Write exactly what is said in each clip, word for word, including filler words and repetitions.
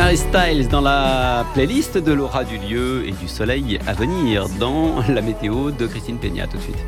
Harry Styles dans la playlist de l'aura du lieu et du soleil à venir dans la météo de Christine Peña. Tout de suite.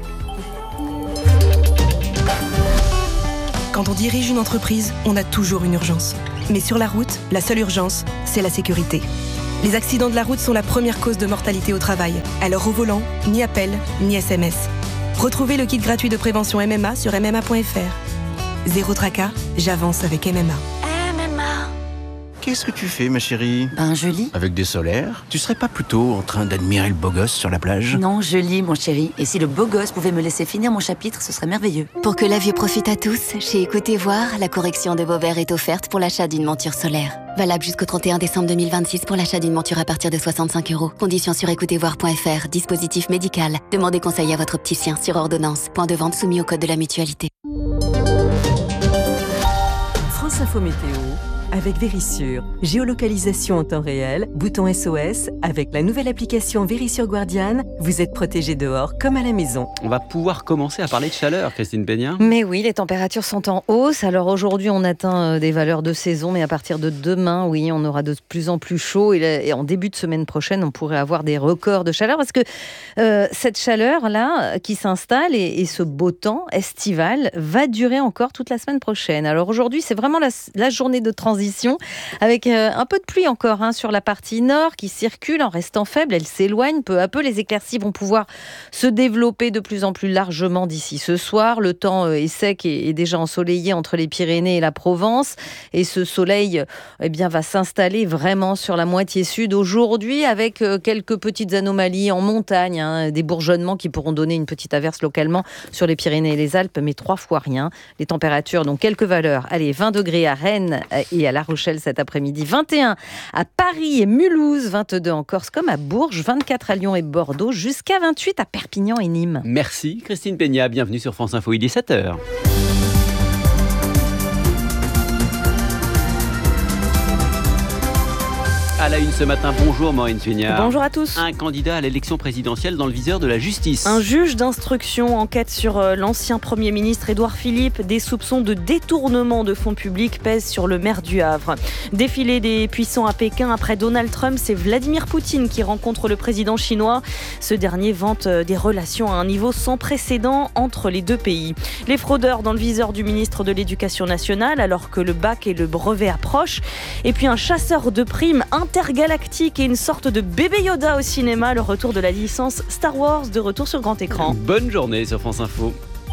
Quand on dirige une entreprise, on a toujours une urgence. Mais sur la route, la seule urgence, c'est la sécurité. Les accidents de la route sont la première cause de mortalité au travail. Alors au volant, ni appel, ni S M S. Retrouvez le kit gratuit de prévention M M A sur m m a point f r. Zéro tracas, j'avance avec M M A. Qu'est-ce que tu fais, ma chérie ? Ben, je lis. Avec des solaires ? Tu serais pas plutôt en train d'admirer le beau gosse sur la plage ? Non, je lis, mon chéri. Et si le beau gosse pouvait me laisser finir mon chapitre, ce serait merveilleux. Pour que la vue profite à tous, chez Écoutez Voir, la correction de vos verres est offerte pour l'achat d'une monture solaire. Valable jusqu'au trente et un décembre deux mille vingt-six pour l'achat d'une monture à partir de soixante-cinq euros. Conditions sur écoutez voir point f r. Dispositif médical. Demandez conseil à votre opticien sur ordonnance. Point de vente soumis au code de la mutualité. France Info Météo avec Vérissure. Géolocalisation en temps réel, bouton S O S. Avec la nouvelle application Vérissure Guardian, vous êtes protégé dehors comme à la maison. On va pouvoir commencer à parler de chaleur, Christine Peña. Mais oui, les températures sont en hausse. Alors aujourd'hui, on atteint des valeurs de saison, mais à partir de demain, oui, on aura de plus en plus chaud. Et en début de semaine prochaine, on pourrait avoir des records de chaleur parce que euh, cette chaleur-là qui s'installe et, et ce beau temps estival va durer encore toute la semaine prochaine. Alors aujourd'hui, c'est vraiment la, la journée de transition avec euh, un peu de pluie encore hein, sur la partie nord qui circule en restant faible. Elle s'éloigne peu à peu. Les éclaircies vont pouvoir se développer de plus en plus largement d'ici ce soir. Le temps euh, est sec et, et déjà ensoleillé entre les Pyrénées et la Provence. Et ce soleil eh bien, va s'installer vraiment sur la moitié sud aujourd'hui avec euh, quelques petites anomalies en montagne, hein, des bourgeonnements qui pourront donner une petite averse localement sur les Pyrénées et les Alpes, mais trois fois rien. Les températures, donc quelques valeurs. Allez, vingt degrés à Rennes et à La Rochelle cet après-midi, vingt et un à Paris et Mulhouse, vingt-deux en Corse comme à Bourges, vingt-quatre à Lyon et Bordeaux, jusqu'à vingt-huit à Perpignan et Nîmes. Merci Christine Peña, bienvenue sur France Info, il est sept heures. À la une ce matin, bonjour Maureen Suignard. Bonjour à tous. Un candidat à l'élection présidentielle dans le viseur de la justice. Un juge d'instruction enquête sur l'ancien Premier ministre Édouard Philippe. Des soupçons de détournement de fonds publics pèsent sur le maire du Havre. Défilé des puissants à Pékin après Donald Trump, c'est Vladimir Poutine qui rencontre le président chinois. Ce dernier vante des relations à un niveau sans précédent entre les deux pays. Les fraudeurs dans le viseur du ministre de l'Éducation nationale alors que le bac et le brevet approchent. Et puis un chasseur de primes intergalactique et une sorte de bébé Yoda au cinéma, le retour de la licence Star Wars de retour sur grand écran. Bonne journée sur France Info.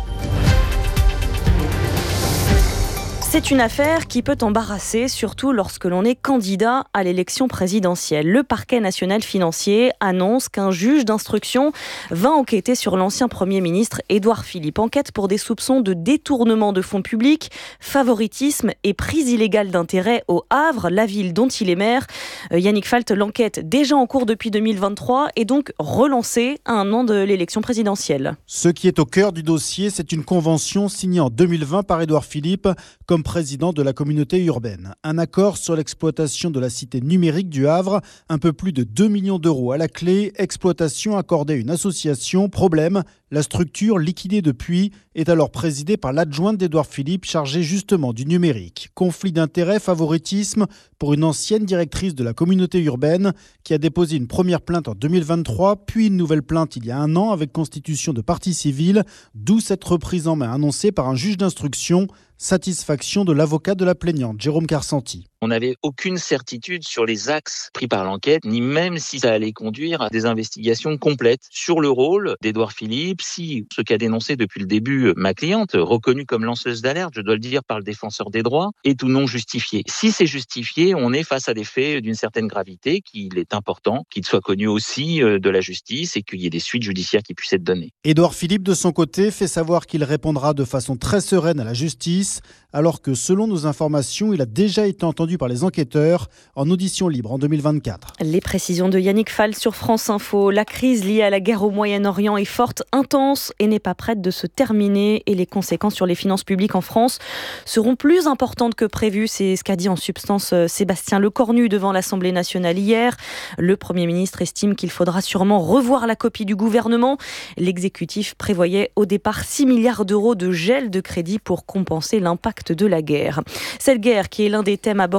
C'est une affaire qui peut embarrasser, surtout lorsque l'on est candidat à l'élection présidentielle. Le parquet national financier annonce qu'un juge d'instruction va enquêter sur l'ancien Premier ministre Édouard Philippe. Enquête pour des soupçons de détournement de fonds publics, favoritisme et prise illégale d'intérêt au Havre, la ville dont il est maire. Euh, Yannick Falt, l'enquête déjà en cours depuis deux mille vingt-trois est donc relancée à un an de l'élection présidentielle. Ce qui est au cœur du dossier, c'est une convention signée en deux mille vingt par Édouard Philippe comme président de la communauté urbaine. Un accord sur l'exploitation de la cité numérique du Havre, un peu plus de deux millions d'euros à la clé, exploitation accordée à une association. Problème, la structure, liquidée depuis, est alors présidée par l'adjointe d'Édouard Philippe, chargée justement du numérique. Conflit d'intérêts, favoritisme pour une ancienne directrice de la communauté urbaine qui a déposé une première plainte en deux mille vingt-trois, puis une nouvelle plainte il y a un an avec constitution de partie civile, d'où cette reprise en main annoncée par un juge d'instruction. Satisfaction de l'avocat de la plaignante, Jérôme Carsanti. On n'avait aucune certitude sur les axes pris par l'enquête, ni même si ça allait conduire à des investigations complètes sur le rôle d'Édouard Philippe, si ce qu'a dénoncé depuis le début ma cliente, reconnue comme lanceuse d'alerte, je dois le dire par le défenseur des droits, est ou non justifié. Si c'est justifié, on est face à des faits d'une certaine gravité, qu'il est important qu'il soit connu aussi de la justice et qu'il y ait des suites judiciaires qui puissent être données. Édouard Philippe, de son côté, fait savoir qu'il répondra de façon très sereine à la justice, alors que selon nos informations, il a déjà été entendu par les enquêteurs en audition libre en deux mille vingt-quatre. Les précisions de Yannick Fall sur France Info. La crise liée à la guerre au Moyen-Orient est forte, intense et n'est pas prête de se terminer. Et les conséquences sur les finances publiques en France seront plus importantes que prévu. C'est ce qu'a dit en substance Sébastien Lecornu devant l'Assemblée nationale hier. Le Premier ministre estime qu'il faudra sûrement revoir la copie du gouvernement. L'exécutif prévoyait au départ six milliards d'euros de gel de crédit pour compenser l'impact de la guerre. Cette guerre qui est l'un des thèmes abordés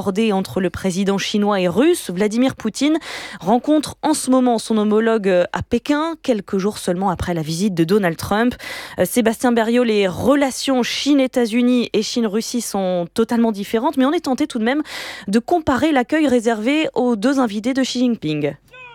débordée entre le président chinois et russe, Vladimir Poutine, rencontre en ce moment son homologue à Pékin, quelques jours seulement après la visite de Donald Trump. Sébastien Berriot, les relations Chine-États-Unis et Chine-Russie sont totalement différentes, mais on est tenté tout de même de comparer l'accueil réservé aux deux invités de Xi Jinping.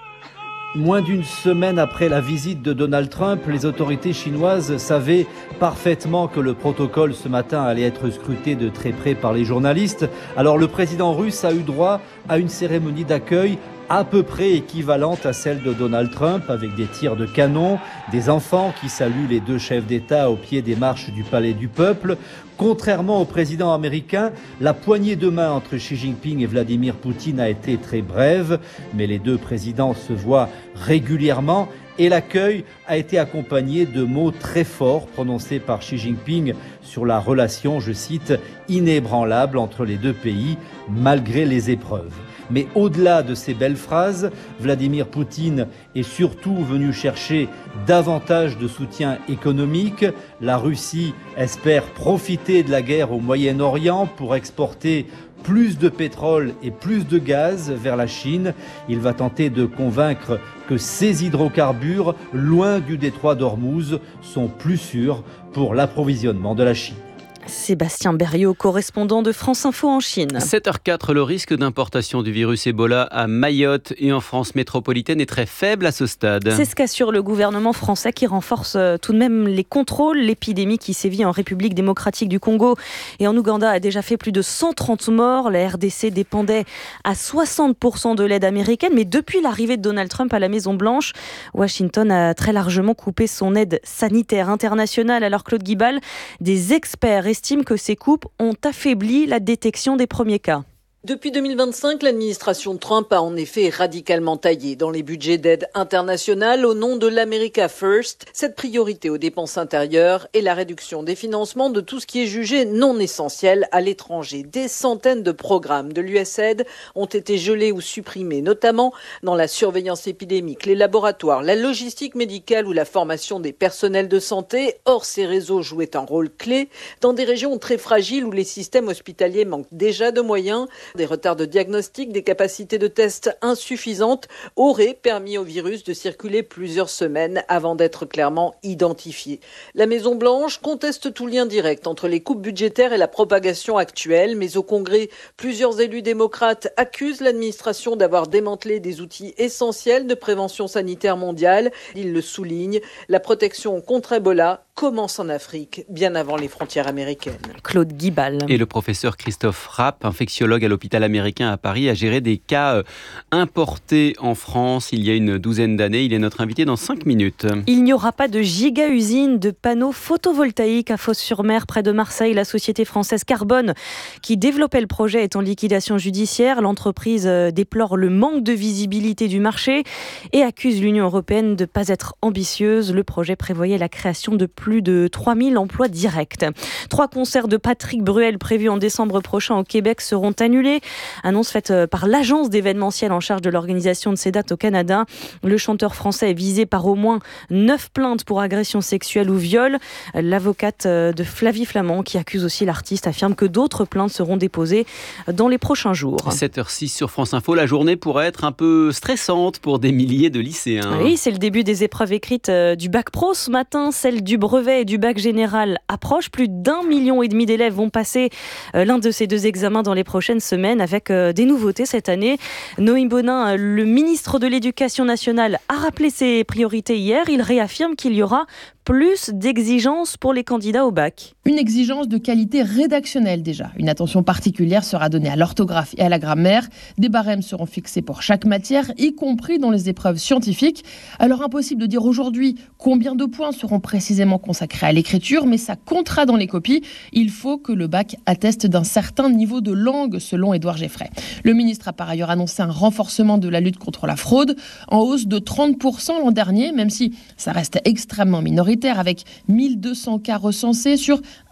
Moins d'une semaine après la visite de Donald Trump, les autorités chinoises savaient parfaitement que le protocole ce matin allait être scruté de très près par les journalistes. Alors le président russe a eu droit à une cérémonie d'accueil à peu près équivalente à celle de Donald Trump, avec des tirs de canon, des enfants qui saluent les deux chefs d'État au pied des marches du Palais du Peuple. Contrairement au président américain, la poignée de main entre Xi Jinping et Vladimir Poutine a été très brève, mais les deux présidents se voient régulièrement et l'accueil a été accompagné de mots très forts prononcés par Xi Jinping sur la relation, je cite, inébranlable entre les deux pays, malgré les épreuves. Mais au-delà de ces belles phrases, Vladimir Poutine est surtout venu chercher davantage de soutien économique. La Russie espère profiter de la guerre au Moyen-Orient pour exporter plus de pétrole et plus de gaz vers la Chine. Il va tenter de convaincre que ces hydrocarbures, loin du détroit d'Ormuz, sont plus sûrs pour l'approvisionnement de la Chine. Sébastien Berriot, correspondant de France Info en Chine. sept heures quatre, le risque d'importation du virus Ebola à Mayotte et en France métropolitaine est très faible à ce stade. C'est ce qu'assure le gouvernement français qui renforce tout de même les contrôles. L'épidémie qui sévit en République démocratique du Congo et en Ouganda a déjà fait plus de cent trente morts. La R D C dépendait à soixante pour cent de l'aide américaine, mais depuis l'arrivée de Donald Trump à la Maison-Blanche, Washington a très largement coupé son aide sanitaire internationale. Alors Claude Guibal, des experts estime que ces coupes ont affaibli la détection des premiers cas. Depuis deux mille vingt-cinq, l'administration Trump a en effet radicalement taillé dans les budgets d'aide internationale au nom de l'America First. Cette priorité aux dépenses intérieures et la réduction des financements de tout ce qui est jugé non essentiel à l'étranger. Des centaines de programmes de l'U S A I D ont été gelés ou supprimés, notamment dans la surveillance épidémique, les laboratoires, la logistique médicale ou la formation des personnels de santé. Or, ces réseaux jouaient un rôle clé dans des régions très fragiles où les systèmes hospitaliers manquent déjà de moyens. Des retards de diagnostic, des capacités de tests insuffisantes auraient permis au virus de circuler plusieurs semaines avant d'être clairement identifié. La Maison-Blanche conteste tout lien direct entre les coupes budgétaires et la propagation actuelle, mais au Congrès, plusieurs élus démocrates accusent l'administration d'avoir démantelé des outils essentiels de prévention sanitaire mondiale. Ils le soulignent, la protection contre Ebola commence en Afrique, bien avant les frontières américaines. Claude Guibal. Et le professeur Christophe Rapp, infectiologue à l'hôpital américain à Paris, a géré des cas importés en France il y a une douzaine d'années. Il est notre invité dans cinq minutes. Il n'y aura pas de giga-usine de panneaux photovoltaïques à Fos-sur-Mer, près de Marseille. La société française Carbone, qui développait le projet, est en liquidation judiciaire. L'entreprise déplore le manque de visibilité du marché et accuse l'Union européenne de ne pas être ambitieuse. Le projet prévoyait la création de plus de trois mille emplois directs. Trois concerts de Patrick Bruel prévus en décembre prochain au Québec seront annulés. Annonce faite par l'agence d'événementiel en charge de l'organisation de ces dates au Canada. Le chanteur français est visé par au moins neuf plaintes pour agression sexuelle ou viol. L'avocate de Flavie Flamand, qui accuse aussi l'artiste, affirme que d'autres plaintes seront déposées dans les prochains jours. sept heures six sur France Info. La journée pourrait être un peu stressante pour des milliers de lycéens. Oui, c'est le début des épreuves écrites du bac pro ce matin. Celle du brevet et du bac général approche. Plus d'un million et demi d'élèves vont passer l'un de ces deux examens dans les prochaines semaines avec des nouveautés cette année. Noémie Bonin, le ministre de l'Éducation nationale, a rappelé ses priorités hier. Il réaffirme qu'il y aura plus d'exigences pour les candidats au bac. Une exigence de qualité rédactionnelle déjà. Une attention particulière sera donnée à l'orthographe et à la grammaire. Des barèmes seront fixés pour chaque matière, y compris dans les épreuves scientifiques. Alors impossible de dire aujourd'hui combien de points seront précisément consacrés à l'écriture, mais ça comptera dans les copies. Il faut que le bac atteste d'un certain niveau de langue, selon Édouard Geffray. Le ministre a par ailleurs annoncé un renforcement de la lutte contre la fraude, en hausse de trente pour cent l'an dernier, même si ça reste extrêmement minoritaire, avec mille deux cents cas recensés sur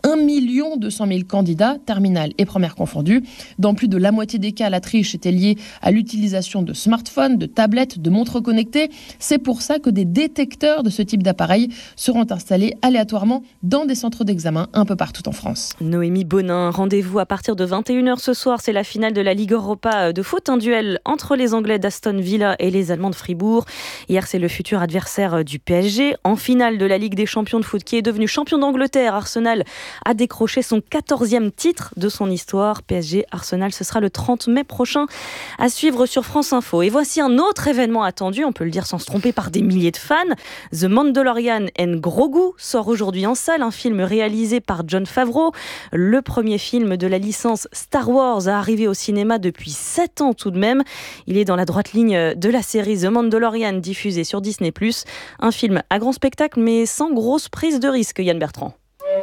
un million deux cent mille candidats, terminale et première confondues. Dans plus de la moitié des cas, la triche était liée à l'utilisation de smartphones, de tablettes, de montres connectées. C'est pour ça que des détecteurs de ce type d'appareil seront installés aléatoirement dans des centres d'examen un peu partout en France. Noémie Bonin, rendez-vous à partir de vingt et une heures ce soir. C'est la finale de la Ligue Europa de foot, un duel entre les Anglais d'Aston Villa et les Allemands de Fribourg. Hier, c'est le futur adversaire du P S G. En finale de la Ligue des champions de foot, qui est devenu champion d'Angleterre, Arsenal a décroché son quatorzième titre de son histoire. P S G Arsenal, ce sera le trente mai prochain, à suivre sur France Info. Et voici un autre événement attendu, on peut le dire sans se tromper, par des milliers de fans. The Mandalorian and Grogu sort aujourd'hui en salle, un film réalisé par Jon Favreau. Le premier film de la licence Star Wars a arrivé au cinéma depuis sept ans tout de même. Il est dans la droite ligne de la série The Mandalorian diffusée sur Disney plus. Un film à grand spectacle mais sans grosse prise de risque, Yann Bertrand.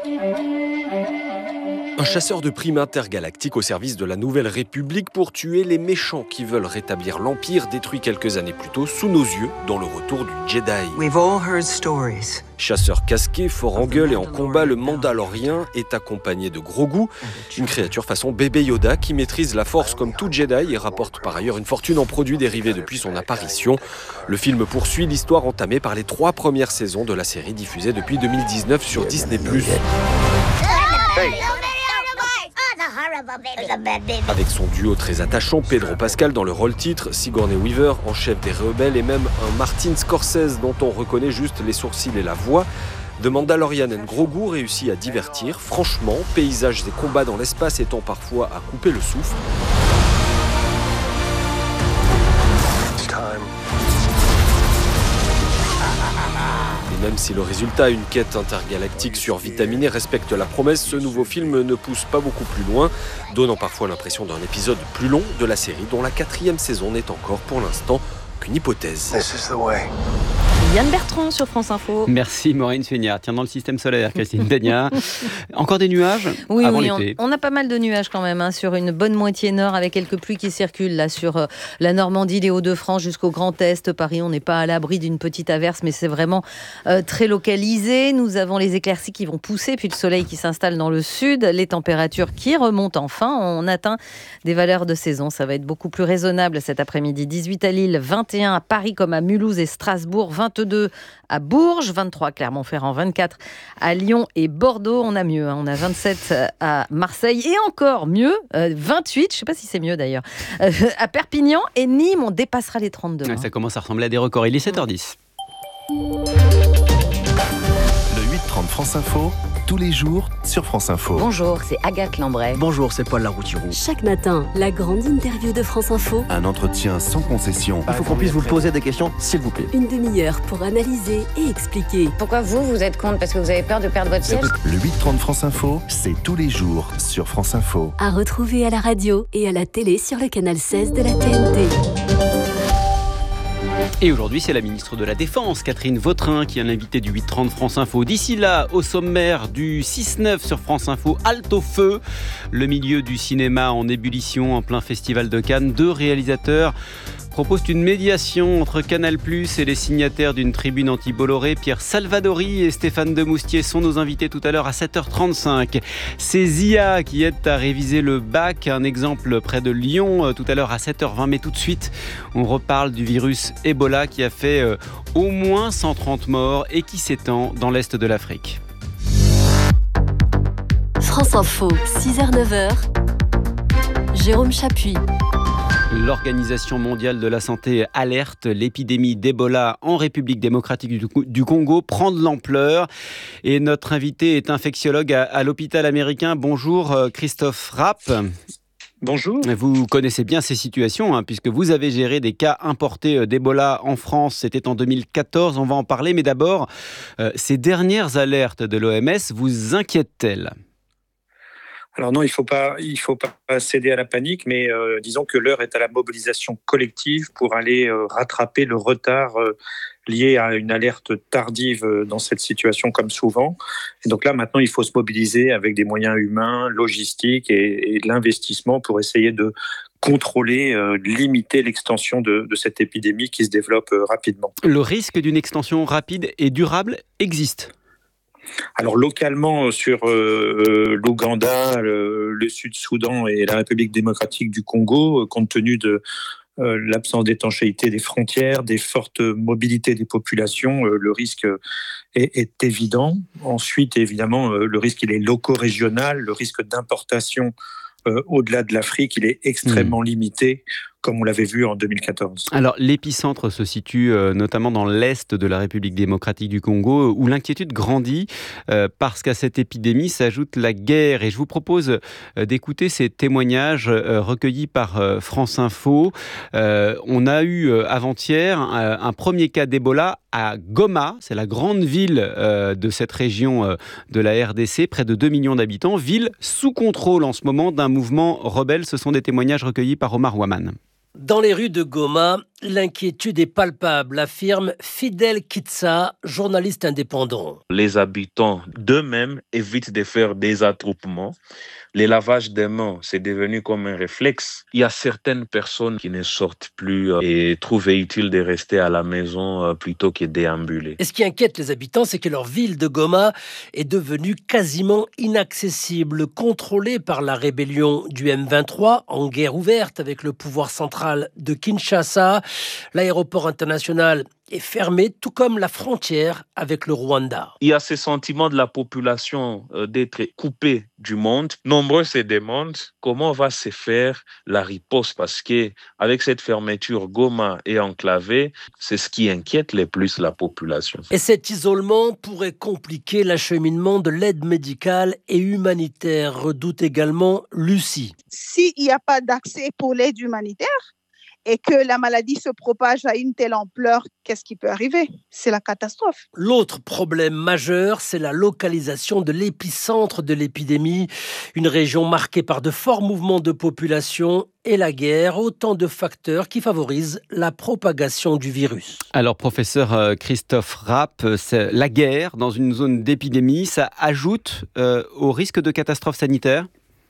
Un chasseur de primes intergalactique au service de la Nouvelle République pour tuer les méchants qui veulent rétablir l'Empire détruit quelques années plus tôt sous nos yeux dans le retour du Jedi. We've all heard stories. Chasseur casqué, fort en gueule et en combat, le Mandalorien est accompagné de Grogu, une créature façon bébé Yoda qui maîtrise la force comme tout Jedi et rapporte par ailleurs une fortune en produits dérivés depuis son apparition. Le film poursuit l'histoire entamée par les trois premières saisons de la série diffusée depuis deux mille dix-neuf sur Disney plus. Hey. Avec son duo très attachant, Pedro Pascal dans le rôle titre, Sigourney Weaver en chef des rebelles et même un Martin Scorsese dont on reconnaît juste les sourcils et la voix, The Mandalorian and Grogu réussit à divertir, franchement, paysages et combats dans l'espace étant parfois à couper le souffle. Même si le résultat, une quête intergalactique survitaminée, respecte la promesse, ce nouveau film ne pousse pas beaucoup plus loin, donnant parfois l'impression d'un épisode plus long de la série dont la quatrième saison n'est encore pour l'instant qu'une hypothèse. Yann Bertrand sur France Info. Merci Maureen Suignard. Tiens, dans le système solaire, Christine Dania. Encore des nuages oui, avant oui, l'été. On, on a pas mal de nuages quand même, hein, sur une bonne moitié nord, avec quelques pluies qui circulent là sur euh, la Normandie, les Hauts-de-France jusqu'au Grand Est. Paris, on n'est pas à l'abri d'une petite averse, mais c'est vraiment euh, très localisé. Nous avons les éclaircies qui vont pousser, puis le soleil qui s'installe dans le sud, les températures qui remontent enfin. On atteint des valeurs de saison. Ça va être beaucoup plus raisonnable cet après-midi. dix-huit à Lille, vingt et un à Paris comme à Mulhouse et Strasbourg, vingt-deux à Bourges, vingt-trois à Clermont-Ferrand, vingt-quatre à Lyon et Bordeaux. On a mieux, hein. On a vingt-sept à Marseille et encore mieux, euh, vingt-huit, je ne sais pas si c'est mieux d'ailleurs, euh, à Perpignan et Nîmes. On dépassera les trente-deux. Ouais, ça commence à ressembler à des records. Il est sept heures dix. Le huit trente France Info, tous les jours sur France Info. Bonjour, c'est Agathe Lambray. Bonjour, c'est Paul Laroutiro. Chaque matin, la grande interview de France Info. Un entretien sans concession. Il faut qu'on puisse vous poser des questions, s'il vous plaît. Une demi-heure pour analyser et expliquer. Pourquoi vous, vous êtes contre? Parce que vous avez peur de perdre votre siège? Le huit trente France Info, c'est tous les jours sur France Info. À retrouver à la radio et à la télé sur le canal seize de la T N T. Et aujourd'hui, c'est la ministre de la Défense, Catherine Vautrin, qui est l'invitée du huit trente France Info. D'ici là, au sommaire du six neuf sur France Info, halte au feu. Le milieu du cinéma en ébullition en plein festival de Cannes. Deux réalisateurs proposent une médiation entre Canal plus et les signataires d'une tribune anti-Bolloré. Pierre Salvadori et Stéphane Demoustier sont nos invités tout à l'heure à sept heures trente-cinq. Ces I A qui aident à réviser le bac, un exemple près de Lyon tout à l'heure à sept heures vingt. Mais tout de suite, on reparle du virus Ebola qui a fait euh, au moins cent trente morts et qui s'étend dans l'est de l'Afrique. France Info, six heures neuf heures. Jérôme Chapuis. L'Organisation mondiale de la santé alerte, l'épidémie d'Ebola en République démocratique du Congo prend de l'ampleur. Et notre invité est infectiologue à, à l'hôpital américain. Bonjour Christophe Rapp. Bonjour. Vous connaissez bien ces situations, hein, puisque vous avez géré des cas importés d'Ebola en France. C'était en deux mille quatorze, on va en parler. Mais d'abord, euh, ces dernières alertes de l'O M S vous inquiètent-elles ? Alors non, il ne faut pas, il faut pas céder à la panique, mais euh, disons que l'heure est à la mobilisation collective pour aller euh, rattraper le retard euh, lié à une alerte tardive euh, dans cette situation comme souvent. Et donc là, maintenant, il faut se mobiliser avec des moyens humains, logistiques et, et de l'investissement pour essayer de contrôler, euh, limiter l'extension de, de cette épidémie qui se développe euh, rapidement. Le risque d'une extension rapide et durable existe ? Alors localement, sur euh, l'Ouganda, le, le Sud-Soudan et la République démocratique du Congo, compte tenu de euh, l'absence d'étanchéité des frontières, des fortes mobilités des populations, euh, le risque est, est évident. Ensuite, évidemment, euh, le risque il est loco-régional, le risque d'importation euh, au-delà de l'Afrique, il est extrêmement mmh. limité, comme on l'avait vu en deux mille quatorze. Alors, l'épicentre se situe euh, notamment dans l'est de la République démocratique du Congo, où l'inquiétude grandit euh, parce qu'à cette épidémie s'ajoute la guerre. Et je vous propose euh, d'écouter ces témoignages euh, recueillis par euh, France Info. Euh, on a eu euh, avant-hier euh, un premier cas d'Ebola à Goma, c'est la grande ville euh, de cette région euh, de la R D C, près de deux millions d'habitants, ville sous contrôle en ce moment d'un mouvement rebelle. Ce sont des témoignages recueillis par Omar Ouaman. Dans les rues de Goma, l'inquiétude est palpable, affirme Fidel Kitsa, journaliste indépendant. Les habitants d'eux-mêmes évitent de faire des attroupements. Les lavages des mains, c'est devenu comme un réflexe. Il y a certaines personnes qui ne sortent plus et trouvent utile de rester à la maison plutôt que de déambuler. Et ce qui inquiète les habitants, c'est que leur ville de Goma est devenue quasiment inaccessible, contrôlée par la rébellion du M vingt-trois, en guerre ouverte avec le pouvoir central de Kinshasa. L'aéroport international est fermé, tout comme la frontière avec le Rwanda. Il y a ce sentiment de la population euh, d'être coupée du monde. Nombreux se demandent comment va se faire la riposte, parce que avec cette fermeture, Goma est enclavée. C'est ce qui inquiète le plus la population. Et cet isolement pourrait compliquer l'acheminement de l'aide médicale et humanitaire, redoute également Lucie. S'il n'y a pas d'accès pour l'aide humanitaire, et que la maladie se propage à une telle ampleur, qu'est-ce qui peut arriver ? C'est la catastrophe. L'autre problème majeur, c'est la localisation de l'épicentre de l'épidémie, une région marquée par de forts mouvements de population et la guerre, autant de facteurs qui favorisent la propagation du virus. Alors, professeur Christophe Rapp, c'est la guerre dans une zone d'épidémie, ça ajoute euh, au risque de catastrophe sanitaire ?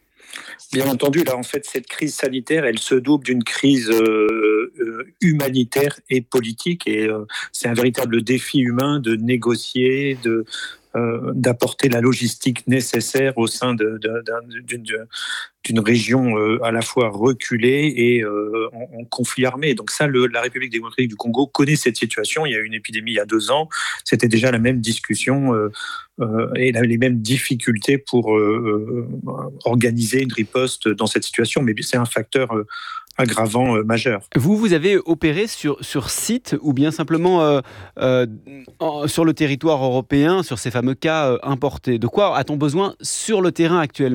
Bien entendu, là, en fait, cette crise sanitaire, elle se double d'une crise euh, euh, humanitaire et politique. Et euh, c'est un véritable défi humain de négocier, de, euh, d'apporter la logistique nécessaire au sein de, de, de, d'une, d'une région euh, à la fois reculée et euh, en, en conflit armé. Donc ça, le, la République démocratique du Congo connaît cette situation. Il y a eu une épidémie il y a deux ans. C'était déjà la même discussion euh, euh, et la, les mêmes difficultés pour euh, euh, organiser une riposte dans cette situation. Mais c'est un facteur euh, aggravant euh, majeur. Vous, vous avez opéré sur, sur site ou bien simplement euh, euh, en, sur le territoire européen, sur ces fameux cas euh, importés ? De quoi a-t-on besoin sur le terrain actuellement ?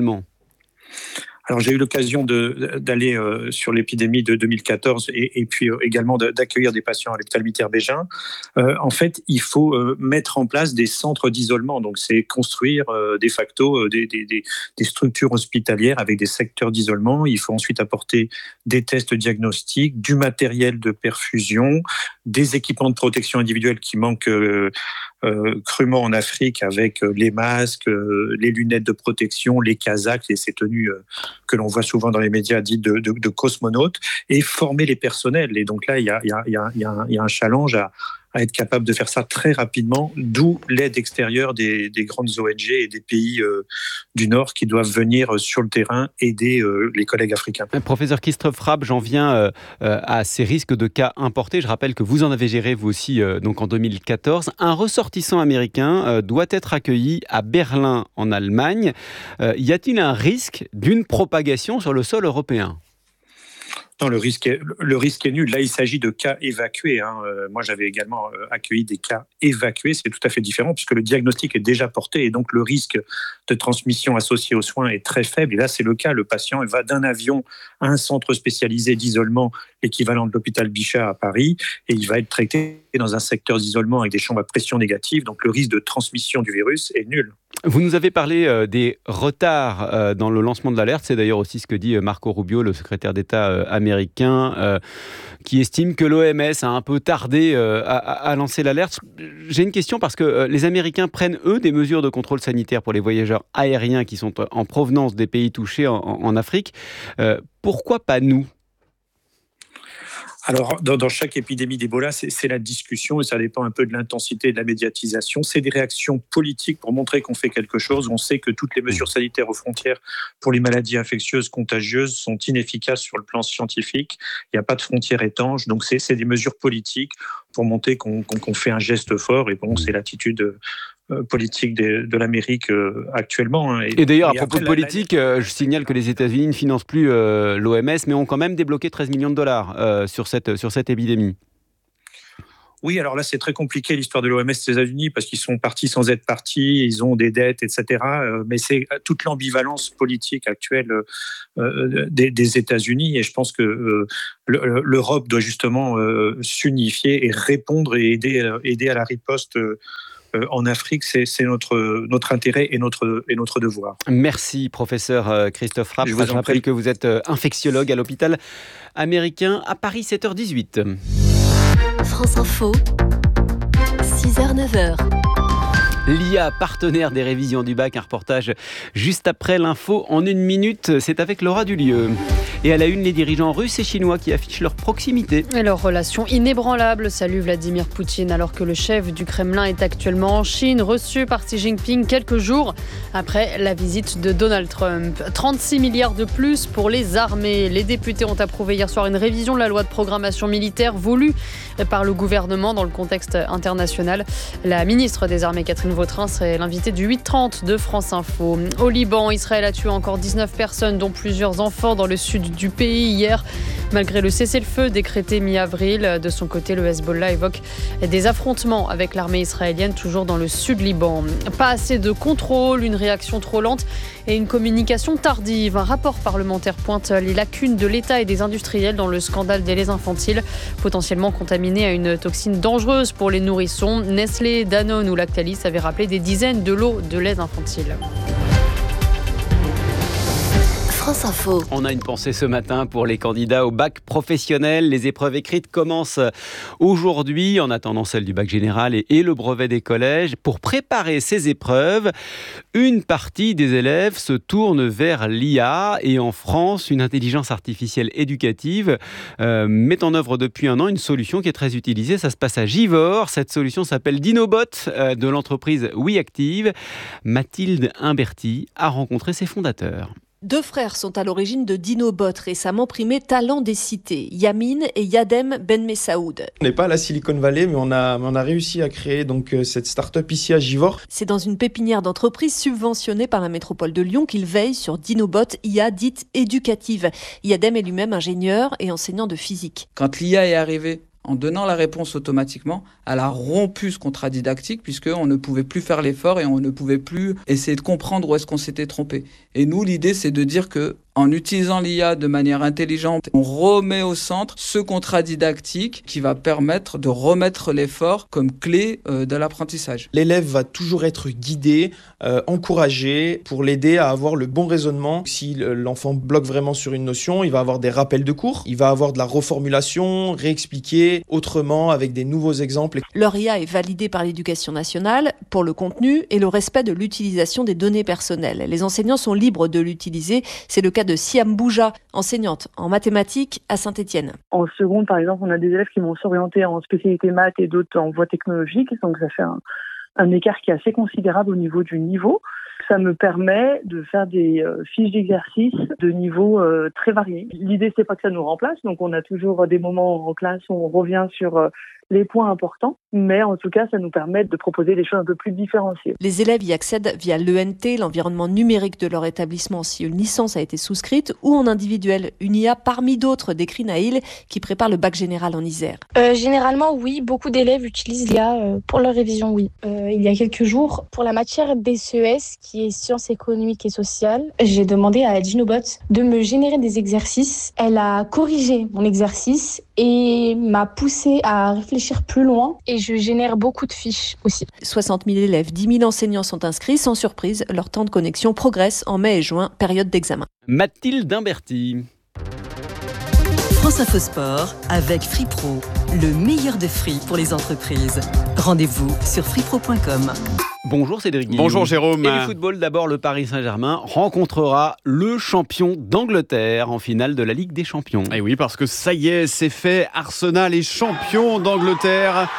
Alors, j'ai eu l'occasion de, d'aller euh, sur l'épidémie de deux mille quatorze et, et puis euh, également de, d'accueillir des patients à l'hôpital militaire Bégin. Euh, en fait, il faut euh, mettre en place des centres d'isolement. Donc, c'est construire euh, de facto euh, des, des, des, des structures hospitalières avec des secteurs d'isolement. Il faut ensuite apporter des tests diagnostiques, du matériel de perfusion, des équipements de protection individuelle qui manquent euh, euh, crûment en Afrique avec euh, les masques, euh, les lunettes de protection, les casaques et ces tenues euh, que l'on voit souvent dans les médias dits de, de, de cosmonautes, et former les personnels. Et donc là, il y a, il y a, il y a, il y a, il y a un challenge à, à être capable de faire ça très rapidement, d'où l'aide extérieure des, des grandes O N G et des pays euh, du Nord qui doivent venir sur le terrain aider euh, les collègues africains. Professeur Christophe Rapp, j'en viens euh, à ces risques de cas importés. Je rappelle que vous en avez géré vous aussi euh, donc en deux mille quatorze. Un ressortissant américain euh, doit être accueilli à Berlin en Allemagne. Euh, y a-t-il un risque d'une propagation sur le sol européen ? Non, le risque est, le risque est nul. Là, il s'agit de cas évacués. Hein. Euh, moi, j'avais également euh, accueilli des cas évacués. C'est tout à fait différent puisque le diagnostic est déjà porté et donc le risque de transmission associé aux soins est très faible. Et là, c'est le cas. Le patient va d'un avion à un centre spécialisé d'isolement, équivalent de l'hôpital Bichat à Paris, et il va être traité dans un secteur d'isolement avec des chambres à pression négative. Donc, le risque de transmission du virus est nul. Vous nous avez parlé euh, des retards euh, dans le lancement de l'alerte. C'est d'ailleurs aussi ce que dit Marco Rubio, le secrétaire d'État euh, américain, euh, qui estime que l'O M S a un peu tardé euh, à, à lancer l'alerte. J'ai une question parce que euh, les Américains prennent, eux, des mesures de contrôle sanitaire pour les voyageurs aériens qui sont en provenance des pays touchés en, en Afrique. Euh, pourquoi pas nous ? Alors, dans, dans chaque épidémie d'Ebola, c'est, c'est la discussion et ça dépend un peu de l'intensité et de la médiatisation. C'est des réactions politiques pour montrer qu'on fait quelque chose. On sait que toutes les mesures sanitaires aux frontières pour les maladies infectieuses contagieuses sont inefficaces sur le plan scientifique. Il n'y a pas de frontières étanches. Donc, c'est, c'est des mesures politiques pour montrer qu'on, qu'on, qu'on fait un geste fort. Et bon, c'est l'attitude euh, politique de, de l'Amérique euh, actuellement. Hein. Et, et d'ailleurs, et à propos de politique, la... euh, je signale que les États-Unis ne financent plus euh, l'O M S, mais ont quand même débloqué treize millions de dollars euh, sur cette, sur cette épidémie. Oui, alors là, c'est très compliqué l'histoire de l'O M S des États-Unis parce qu'ils sont partis sans être partis, ils ont des dettes, et cetera. Euh, mais c'est toute l'ambivalence politique actuelle euh, des, des États-Unis et je pense que euh, l'Europe doit justement euh, s'unifier et répondre et aider, aider à la riposte euh, en Afrique. C'est, c'est notre, notre intérêt et notre, et notre devoir. Merci, professeur Christophe Rapp. Je, je rappelle que vous êtes infectiologue à l'hôpital américain à Paris, sept heures dix-huit. France Info, six heures neuf heures. L'I A, partenaire des révisions du bac, un reportage juste après l'info en une minute. C'est avec Laura Dulieu. Et à la une, les dirigeants russes et chinois qui affichent leur proximité. Et leur relation inébranlable, salue Vladimir Poutine, alors que le chef du Kremlin est actuellement en Chine, reçu par Xi Jinping quelques jours après la visite de Donald Trump. trente-six milliards de plus pour les armées. Les députés ont approuvé hier soir une révision de la loi de programmation militaire voulue par le gouvernement dans le contexte international. La ministre des Armées, Catherine Vautrin, serait l'invitée du huit trente de France Info. Au Liban, Israël a tué encore dix-neuf personnes, dont plusieurs enfants dans le sud du pays hier, malgré le cessez-le-feu décrété mi-avril. De son côté, le Hezbollah évoque des affrontements avec l'armée israélienne, toujours dans le sud Liban. Pas assez de contrôle, une réaction trop lente et une communication tardive. Un rapport parlementaire pointe les lacunes de l'État et des industriels dans le scandale des laits infantiles, potentiellement contaminés à une toxine dangereuse pour les nourrissons. Nestlé, Danone ou Lactalis avaient rappelé des dizaines de lots de lait infantile. France Info. On a une pensée ce matin pour les candidats au bac professionnel. Les épreuves écrites commencent aujourd'hui, en attendant celle du bac général et, et le brevet des collèges. Pour préparer ces épreuves, une partie des élèves se tourne vers l'I A. Et en France, une intelligence artificielle éducative euh, met en œuvre depuis un an une solution qui est très utilisée. Ça se passe à Givors. Cette solution s'appelle Dinobot euh, de l'entreprise WeActive. Mathilde Imberti a rencontré ses fondateurs. Deux frères sont à l'origine de Dinobot, récemment primé Talent des cités, Yamin et Yadem Ben Messaoud. On n'est pas à la Silicon Valley, mais on a, on a réussi à créer donc, cette start-up ici à Givors. C'est dans une pépinière d'entreprise subventionnée par la métropole de Lyon qu'il veille sur Dinobot, I A dite éducative. Yadem est lui-même ingénieur et enseignant de physique. Quand l'I A est arrivée, en donnant la réponse automatiquement, elle a rompu ce contrat didactique puisqu'on ne pouvait plus faire l'effort et on ne pouvait plus essayer de comprendre où est-ce qu'on s'était trompé. Et nous, l'idée, c'est de dire que en utilisant l'I A de manière intelligente, on remet au centre ce contrat didactique qui va permettre de remettre l'effort comme clé euh, de l'apprentissage. L'élève va toujours être guidé, euh, encouragé pour l'aider à avoir le bon raisonnement. Si l'enfant bloque vraiment sur une notion, il va avoir des rappels de cours, il va avoir de la reformulation, réexpliquer autrement avec des nouveaux exemples. Leur I A est validée par l'Éducation nationale pour le contenu et le respect de l'utilisation des données personnelles. Les enseignants sont libres de l'utiliser. C'est le cas de Siam Bouja, enseignante en mathématiques à Saint-Étienne. En seconde, par exemple, on a des élèves qui vont s'orienter en spécialité maths et d'autres en voie technologique. Donc ça fait un, un écart qui est assez considérable au niveau du niveau. Ça me permet de faire des euh, fiches d'exercice de niveau euh, très variés. L'idée, c'est pas que ça nous remplace. Donc on a toujours des moments en classe où on revient sur euh, les points importants, mais en tout cas, ça nous permet de proposer des choses un peu plus différenciées. Les élèves y accèdent via l'E N T, l'environnement numérique de leur établissement, si une licence a été souscrite, ou en individuel. Une I A parmi d'autres, décrit Naïl, qui prépare le bac général en Isère. Euh, généralement, oui. Beaucoup d'élèves utilisent l'I A euh, pour leur révision, oui. Euh, il y a quelques jours, pour la matière D C E S, qui est sciences économiques et sociales, j'ai demandé à Dinobot de me générer des exercices. Elle a corrigé mon exercice et m'a poussé à réfléchir plus loin et je génère beaucoup de fiches aussi. soixante mille élèves, dix mille enseignants sont inscrits. Sans surprise, leur temps de connexion progresse en mai et juin, période d'examen. Mathilde Imberti. France Info Sport avec Free Pro, le meilleur de free pour les entreprises. Rendez-vous sur free pro point com. Bonjour Cédric Guillaume. Bonjour Jérôme. Et le football, d'abord, le Paris Saint-Germain rencontrera le champion d'Angleterre en finale de la Ligue des Champions. Et oui, parce que ça y est, c'est fait. Arsenal est champion d'Angleterre.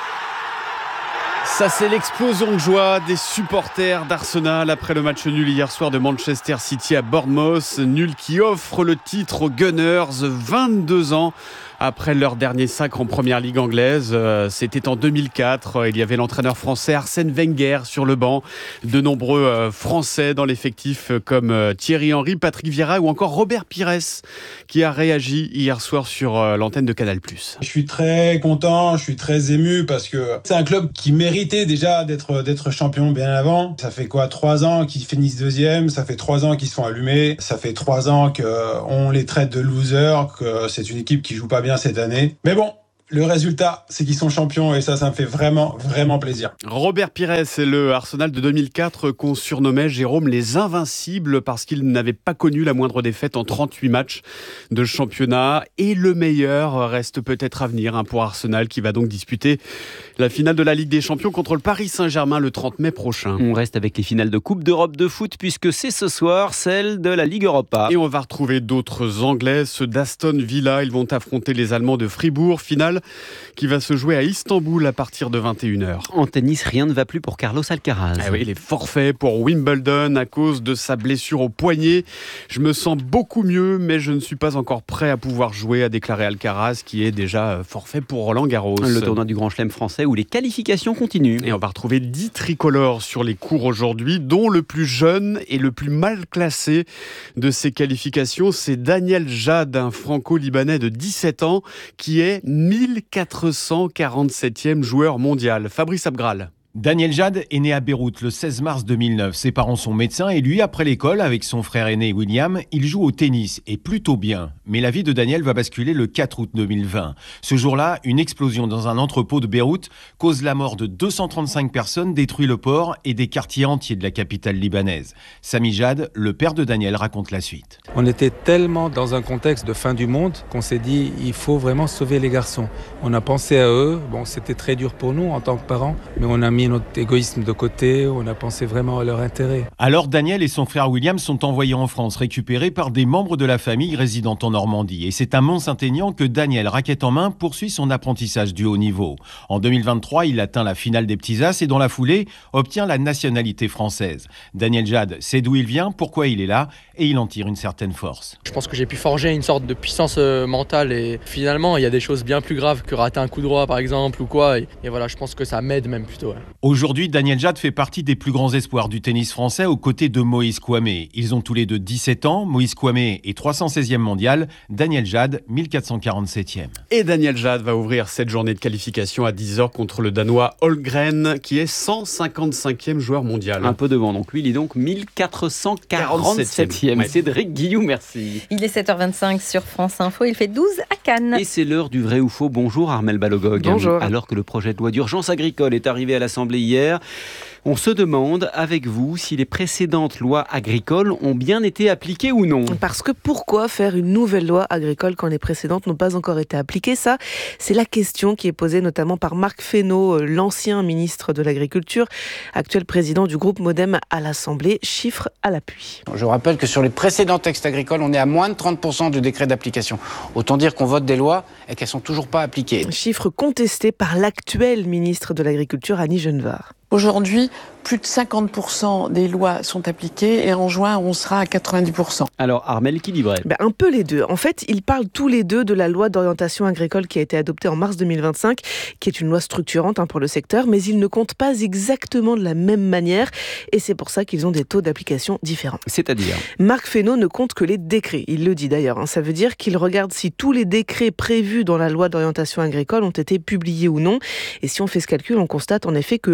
Ça, c'est l'explosion de joie des supporters d'Arsenal après le match nul hier soir de Manchester City à Bournemouth. Nul qui offre le titre aux Gunners, vingt-deux ans après leur dernier sacre en première ligue anglaise. C'était en deux mille quatre. Il y avait l'entraîneur français Arsène Wenger sur le banc. De nombreux Français dans l'effectif comme Thierry Henry, Patrick Vieira ou encore Robert Pires qui a réagi hier soir sur l'antenne de Canal+. Je suis très content, je suis très ému parce que c'est un club qui méritait déjà d'être, d'être champion bien avant. Ça fait quoi, trois ans qu'ils finissent deuxième, ça fait trois ans qu'ils se font allumer, ça fait trois ans qu'on les traite de losers, que c'est une équipe qui joue pas bien cette année. Mais bon, le résultat, c'est qu'ils sont champions et ça, ça me fait vraiment, vraiment plaisir. Robert Pires et le Arsenal de deux mille quatre qu'on surnommait, Jérôme, les Invincibles parce qu'ils n'avaient pas connu la moindre défaite en trente-huit matchs de championnat. Et le meilleur reste peut-être à venir hein, pour Arsenal qui va donc disputer la finale de la Ligue des Champions contre le Paris Saint-Germain le trente mai prochain. On reste avec les finales de Coupe d'Europe de foot puisque c'est ce soir celle de la Ligue Europa. Et on va retrouver d'autres Anglais, ceux d'Aston Villa. Ils vont affronter les Allemands de Fribourg. Finale qui va se jouer à Istanbul à partir de vingt et une heures. En tennis, rien ne va plus pour Carlos Alcaraz. Ah oui, il est forfait pour Wimbledon à cause de sa blessure au poignet. Je me sens beaucoup mieux, mais je ne suis pas encore prêt à pouvoir jouer, a déclaré Alcaraz, qui est déjà forfait pour Roland-Garros. Le tournoi du Grand Chelem français où les qualifications continuent. Et on va retrouver dix tricolores sur les cours aujourd'hui, dont le plus jeune et le plus mal classé de ces qualifications, c'est Daniel Jad, un franco-libanais de dix-sept ans, qui est mille quatre cent quarante-septième joueur mondial. Fabrice Abgral. Daniel Jad est né à Beyrouth le seize mars deux mille neuf. Ses parents sont médecins et lui, après l'école, avec son frère aîné William, il joue au tennis et plutôt bien. Mais la vie de Daniel va basculer le quatre août deux mille vingt. Ce jour-là, une explosion dans un entrepôt de Beyrouth cause la mort de deux cent trente-cinq personnes, détruit le port et des quartiers entiers de la capitale libanaise. Sami Jad, le père de Daniel, raconte la suite. On était tellement dans un contexte de fin du monde qu'on s'est dit il faut vraiment sauver les garçons. On a pensé à eux. Bon, c'était très dur pour nous en tant que parents, mais on a mis notre égoïsme de côté, on a pensé vraiment à leur intérêt. Alors Daniel et son frère William sont envoyés en France, récupérés par des membres de la famille résidant en Normandie. Et c'est à Mont-Saint-Aignan que Daniel, raquette en main, poursuit son apprentissage du haut niveau. En deux mille vingt-trois, il atteint la finale des Petits As et dans la foulée, obtient la nationalité française. Daniel Jad sait d'où il vient, pourquoi il est là, et il en tire une certaine force. Je pense que j'ai pu forger une sorte de puissance mentale et finalement, il y a des choses bien plus graves que rater un coup droit par exemple ou quoi. Et, et voilà, je pense que ça m'aide même plutôt. Ouais. Aujourd'hui, Daniel Jad fait partie des plus grands espoirs du tennis français aux côtés de Moïse Kouamé. Ils ont tous les deux dix-sept ans. Moïse Kouamé est trois cent seizième mondial. Daniel Jad, mille quatre cent quarante-septième. Et Daniel Jad va ouvrir cette journée de qualification à dix heures contre le Danois Holmgren, qui est cent cinquante-cinquième joueur mondial. Un peu devant, donc lui, il est donc mille quatre cent quarante-septième. Ouais. Cédric Guillaume, merci. Il est sept heures vingt-cinq sur France Info, il fait douze à Cannes. Et c'est l'heure du vrai ou faux. Bonjour Armelle Balogog. Bonjour. Alors que le projet de loi d'urgence agricole est arrivé à l'Assemblée hier, on se demande avec vous si les précédentes lois agricoles ont bien été appliquées ou non. Parce que pourquoi faire une nouvelle loi agricole quand les précédentes n'ont pas encore été appliquées ? Ça, c'est la question qui est posée notamment par Marc Fesneau, l'ancien ministre de l'Agriculture, actuel président du groupe Modem à l'Assemblée. Chiffres à l'appui. Je rappelle que sur les précédents textes agricoles, on est à moins de trente pour cent du décret d'application. Autant dire qu'on vote des lois et qu'elles ne sont toujours pas appliquées. Chiffre contesté par l'actuel ministre de l'Agriculture, Annie Genevard. Aujourd'hui, plus de cinquante pour cent des lois sont appliquées et en juin, on sera à quatre-vingt-dix pour cent. Alors, Armelle, qui livrait ? Ben, un peu les deux. En fait, ils parlent tous les deux de la loi d'orientation agricole qui a été adoptée en mars deux mille vingt-cinq, qui est une loi structurante hein, pour le secteur, mais ils ne comptent pas exactement de la même manière et c'est pour ça qu'ils ont des taux d'application différents. C'est-à-dire ? Marc Fesneau ne compte que les décrets. Il le dit d'ailleurs. Hein. Ça veut dire qu'il regarde si tous les décrets prévus dans la loi d'orientation agricole ont été publiés ou non. Et si on fait ce calcul, on constate en effet que moins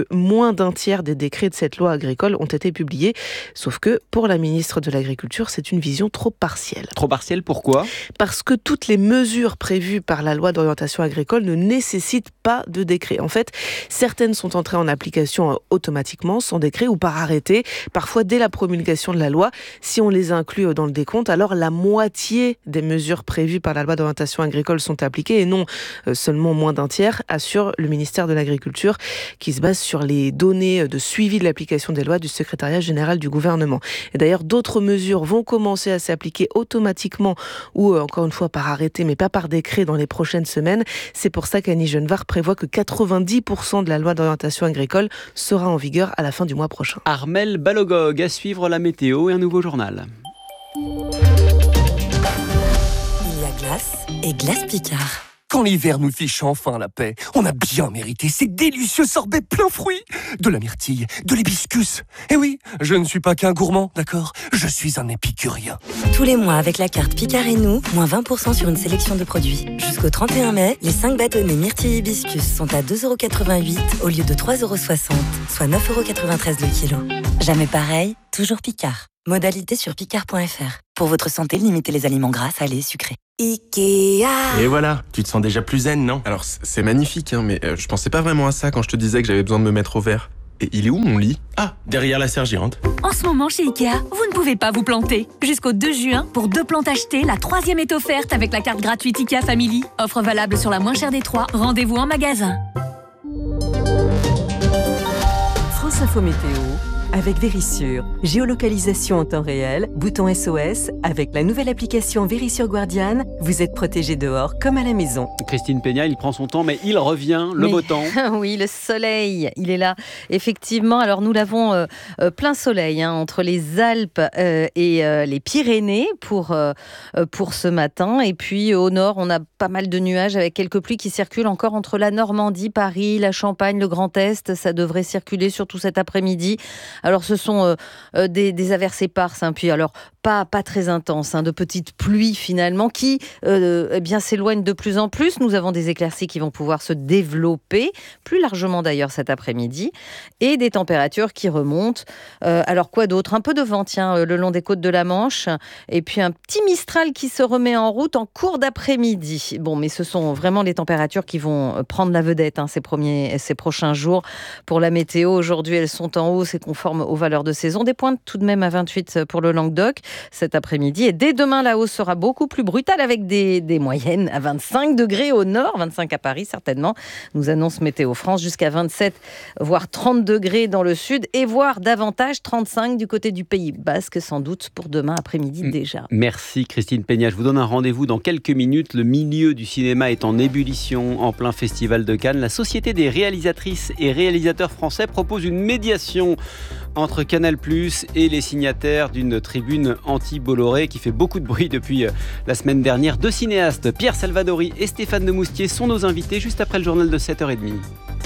moins d'un tiers des décrets de cette loi agricole ont été publiés. Sauf que pour la ministre de l'Agriculture, c'est une vision trop partielle. Trop partielle, pourquoi ? Parce que toutes les mesures prévues par la loi d'orientation agricole ne nécessitent pas de décret. En fait, certaines sont entrées en application automatiquement, sans décret ou par arrêté, parfois dès la promulgation de la loi. Si on les inclut dans le décompte, alors la moitié des mesures prévues par la loi d'orientation agricole sont appliquées et non seulement moins d'un tiers, assure le ministère de l'Agriculture, qui se base sur les données de suivi de l'application des lois du secrétariat général du gouvernement. Et d'ailleurs, d'autres mesures vont commencer à s'appliquer automatiquement ou encore une fois par arrêté, mais pas par décret dans les prochaines semaines. C'est pour ça qu'Annie Genevard prévoit que quatre-vingt-dix pour cent de la loi d'orientation agricole sera en vigueur à la fin du mois prochain. Armelle Balogog, à suivre la météo et un nouveau journal. Il y a glace et glace Picard. Quand l'hiver nous fiche enfin la paix, on a bien mérité ces délicieux sorbets plein fruits. De la myrtille, de l'hibiscus. Et oui, je ne suis pas qu'un gourmand, d'accord ? Je suis un épicurien. Tous les mois, avec la carte Picard et nous, moins vingt pour cent sur une sélection de produits. Jusqu'au trente et un mai, les cinq bâtonnets myrtille hibiscus sont à deux euros quatre-vingt-huit au lieu de trois euros soixante, soit neuf euros quatre-vingt-treize le kilo. Jamais pareil, toujours Picard. Modalité sur picard point f r. Pour votre santé, limitez les aliments gras, salés et sucrés. Ikea. Et voilà, tu te sens déjà plus zen, non ? Alors, c'est magnifique, hein, mais euh, je pensais pas vraiment à ça quand je te disais que j'avais besoin de me mettre au vert. Et il est où mon lit ? Ah, derrière la sergérante. En ce moment, chez Ikea, vous ne pouvez pas vous planter. Jusqu'au deux juin, pour deux plantes achetées, la troisième est offerte avec la carte gratuite Ikea Family. Offre valable sur la moins chère des trois. Rendez-vous en magasin. France Info Météo avec Vérissure. Géolocalisation en temps réel, bouton S O S. Avec la nouvelle application Vérissure Guardian, vous êtes protégé dehors comme à la maison. Christine Peña, il prend son temps, mais il revient, le mais, beau temps. Oui, le soleil, il est là. Effectivement, alors nous l'avons euh, euh, plein soleil hein, entre les Alpes euh, et euh, les Pyrénées pour, euh, pour ce matin. Et puis au nord, on a pas mal de nuages avec quelques pluies qui circulent encore entre la Normandie, Paris, la Champagne, le Grand Est. Ça devrait circuler surtout cet après-midi. Alors, ce sont euh, euh, des, des averses éparses, hein, puis alors pas, pas très intenses, hein, de petites pluies finalement qui euh, eh bien, s'éloignent de plus en plus. Nous avons des éclaircies qui vont pouvoir se développer, plus largement d'ailleurs cet après-midi, et des températures qui remontent. Euh, alors, quoi d'autre ? Un peu de vent, tiens, le long des côtes de la Manche, et puis un petit Mistral qui se remet en route en cours d'après-midi. Bon, mais ce sont vraiment les températures qui vont prendre la vedette hein, ces, premiers, ces prochains jours. Pour la météo, aujourd'hui, elles sont en hausse et conformes aux valeurs de saison. Des pointes tout de même à vingt-huit pour le Languedoc cet après-midi. Et dès demain, la hausse sera beaucoup plus brutale avec des, des moyennes à vingt-cinq degrés au nord, vingt-cinq à Paris certainement. Nous annonce Météo France jusqu'à vingt-sept, voire trente degrés dans le sud et voire davantage trente-cinq du côté du Pays Basque sans doute pour demain après-midi déjà. Merci Christine Peña. Je vous donne un rendez-vous dans quelques minutes. Le milieu du cinéma est en ébullition en plein festival de Cannes. La Société des réalisatrices et réalisateurs français propose une médiation entre Canal+ et les signataires d'une tribune anti-Bolloré qui fait beaucoup de bruit depuis la semaine dernière. Deux cinéastes, Pierre Salvadori et Stéphane Demoustier, sont nos invités juste après le journal de sept heures trente.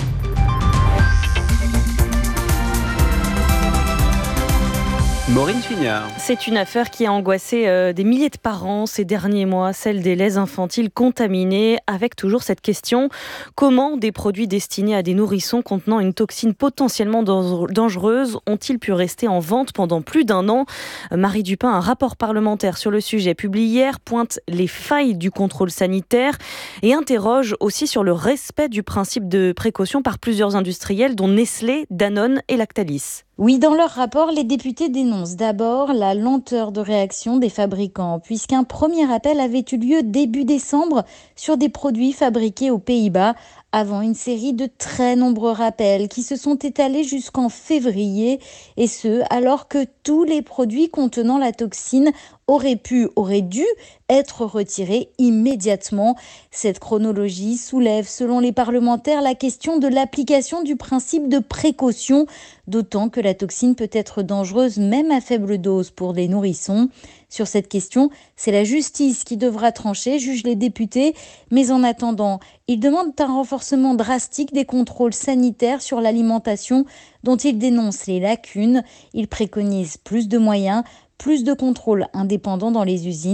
Maureen Fignard. C'est une affaire qui a angoissé euh, des milliers de parents ces derniers mois, celle des laits infantiles contaminés, avec toujours cette question, comment des produits destinés à des nourrissons contenant une toxine potentiellement dangereuse ont-ils pu rester en vente pendant plus d'un an ? Marie Dupin, un rapport parlementaire sur le sujet publié hier, pointe les failles du contrôle sanitaire et interroge aussi sur le respect du principe de précaution par plusieurs industriels, dont Nestlé, Danone et Lactalis. Oui, dans leur rapport, les députés dénoncent d'abord la lenteur de réaction des fabricants, puisqu'un premier appel avait eu lieu début décembre sur des produits fabriqués aux Pays-Bas, avant une série de très nombreux rappels qui se sont étalés jusqu'en février, et ce, alors que tous les produits contenant la toxine auraient pu, auraient dû être retirés immédiatement. Cette chronologie soulève, selon les parlementaires, la question de l'application du principe de précaution, d'autant que la toxine peut être dangereuse même à faible dose pour les nourrissons. Sur cette question, c'est la justice qui devra trancher, jugent les députés. Mais en attendant, ils demandent un renforcement drastique des contrôles sanitaires sur l'alimentation dont ils dénoncent les lacunes. Ils préconisent plus de moyens, plus de contrôles indépendants dans les usines